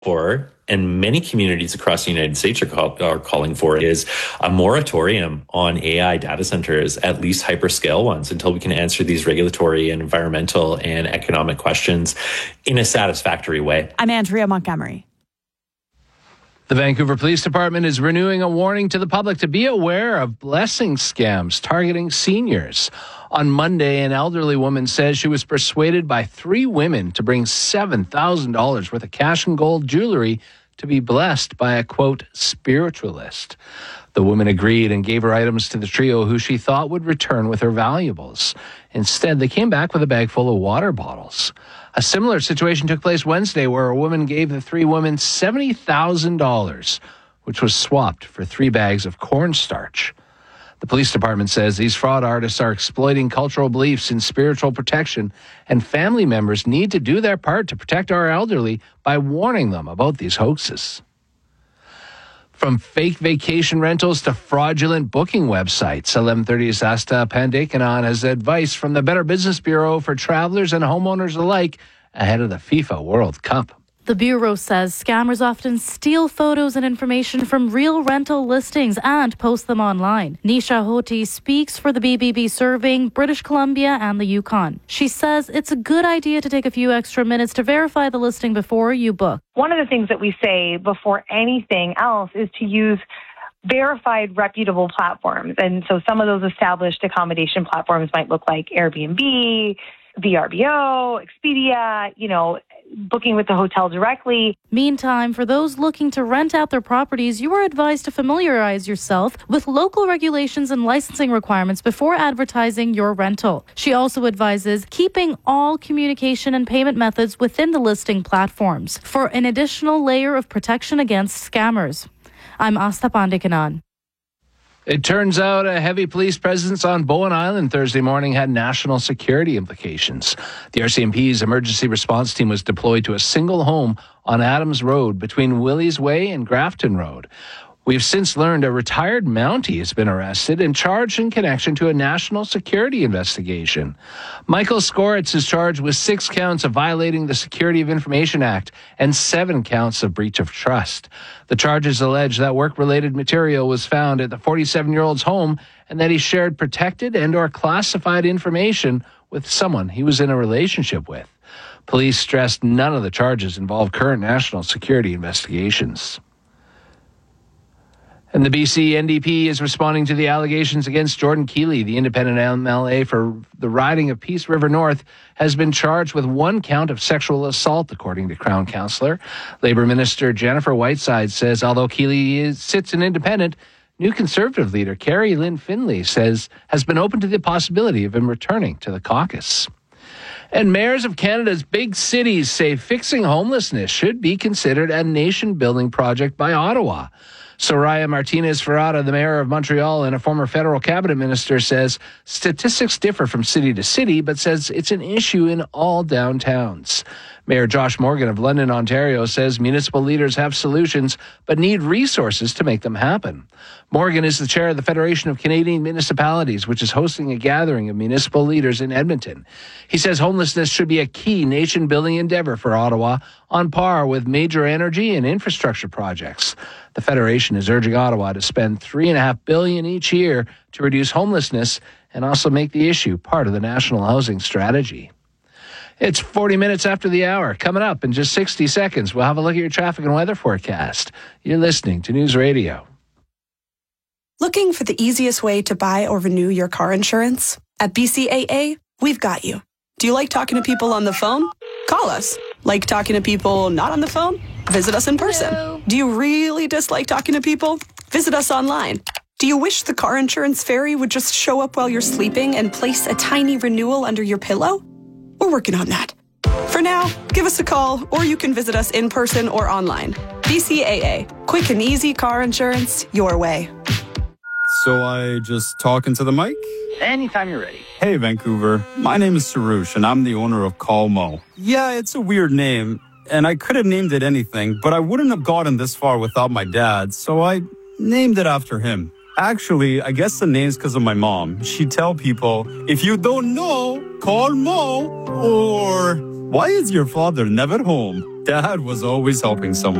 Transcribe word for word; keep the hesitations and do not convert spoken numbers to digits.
for, and many communities across the United States are, call, are calling for, is a moratorium on A I data centers, at least hyperscale ones, until we can answer these regulatory and environmental and economic questions in a satisfactory way. I'm Andrea Montgomery. The Vancouver Police Department is renewing a warning to the public to be aware of blessing scams targeting seniors. On Monday, an elderly woman says she was persuaded by three women to bring seven thousand dollars worth of cash and gold jewelry to be blessed by a, quote, spiritualist. The woman agreed and gave her items to the trio, who she thought would return with her valuables. Instead, they came back with a bag full of water bottles. A similar situation took place Wednesday, where a woman gave the three women seventy thousand dollars, which was swapped for three bags of cornstarch. The police department says these fraud artists are exploiting cultural beliefs in spiritual protection, and family members need to do their part to protect our elderly by warning them about these hoaxes. From fake vacation rentals to fraudulent booking websites, eleven thirty's Asta Pandekanan has advice from the Better Business Bureau for travelers and homeowners alike ahead of the FIFA World Cup. The Bureau says scammers often steal photos and information from real rental listings and post them online. Nisha Hoti speaks for the B B B serving British Columbia and the Yukon. She says it's a good idea to take a few extra minutes to verify the listing before you book. One of the things that we say before anything else is to use verified, reputable platforms. And so some of those established accommodation platforms might look like Airbnb, V R B O, Expedia, you know, booking with the hotel directly. Meantime, for those looking to rent out their properties, you are advised to familiarize yourself with local regulations and licensing requirements before advertising your rental. She also advises keeping all communication and payment methods within the listing platforms for an additional layer of protection against scammers. I'm Asta Pandekanan. It turns out a heavy police presence on Bowen Island Thursday morning had national security implications. The R C M P's emergency response team was deployed to a single home on Adams Road between Willie's Way and Grafton Road. We've since learned a retired Mountie has been arrested and charged in connection to a national security investigation. Michael Skoritz is charged with six counts of violating the Security of Information Act and seven counts of breach of trust. The charges allege that work-related material was found at the forty-seven-year-old's home and that he shared protected and or classified information with someone he was in a relationship with. Police stressed none of the charges involve current national security investigations. And the B C N D P is responding to the allegations against Jordan Keeley. The independent M L A for the riding of Peace River North has been charged with one count of sexual assault, according to Crown Counsellor. Labour Minister Jennifer Whiteside says although Keeley is, sits an independent, new Conservative leader Carrie Lynn Finlay says has been open to the possibility of him returning to the caucus. And mayors of Canada's big cities say fixing homelessness should be considered a nation-building project by Ottawa. Soraya Martinez-Ferrada, the mayor of Montreal and a former federal cabinet minister, says statistics differ from city to city, but says it's an issue in all downtowns. Mayor Josh Morgan of London, Ontario, says municipal leaders have solutions but need resources to make them happen. Morgan is the chair of the Federation of Canadian Municipalities, which is hosting a gathering of municipal leaders in Edmonton. He says homelessness should be a key nation-building endeavor for Ottawa, on par with major energy and infrastructure projects. The Federation is urging Ottawa to spend three point five billion dollars each year to reduce homelessness and also make the issue part of the national housing strategy. It's forty minutes after the hour. Coming up in just sixty seconds, we'll have a look at your traffic and weather forecast. You're listening to News Radio. Looking for the easiest way to buy or renew your car insurance? At B C A A, we've got you. Do you like talking to people on the phone? Call us. Like talking to people not on the phone? Visit us in person. Hello. Do you really dislike talking to people? Visit us online. Do you wish the car insurance fairy would just show up while you're sleeping and place a tiny renewal under your pillow? We're working on that. For now, give us a call or you can visit us in person or online. B C A A. Quick and easy car insurance your way. So I just talk into the mic? Anytime you're ready. Hey, Vancouver. My name is Sarush, and I'm the owner of Call Mo. Yeah, it's a weird name, and I could have named it anything, but I wouldn't have gotten this far without my dad, so I named it after him. Actually, I guess the name's because of my mom. She'd tell people, if you don't know, call Mo, or why is your father never home? Dad was always helping someone.